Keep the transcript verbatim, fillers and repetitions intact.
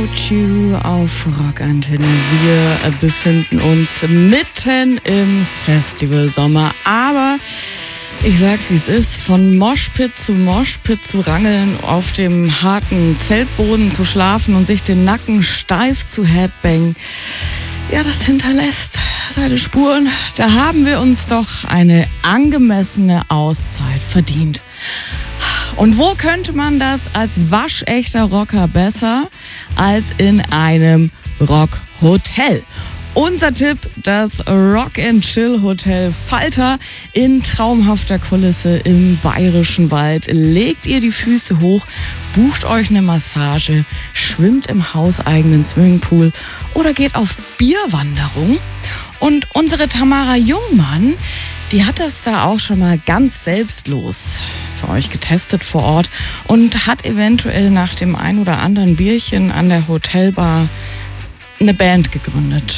Choo auf Rockantenne. Wir befinden uns mitten im Festivalsommer, aber ich sag's wie es ist, von Moshpit zu Moshpit zu rangeln, auf dem harten Zeltboden zu schlafen und sich den Nacken steif zu headbangen, ja, das hinterlässt seine Spuren. Da haben wir uns doch eine angemessene Auszeit verdient. Und wo könnte man das als waschechter Rocker besser als in einem Rockhotel? Unser Tipp, das Rock and Chill Hotel Falter in traumhafter Kulisse im Bayerischen Wald. Legt ihr die Füße hoch, bucht euch eine Massage, schwimmt im hauseigenen Swimmingpool oder geht auf Bierwanderung. Und unsere Tamara Jungmann, die hat das da auch schon mal ganz selbstlos für euch getestet vor Ort und hat eventuell nach dem ein oder anderen Bierchen an der Hotelbar eine Band gegründet.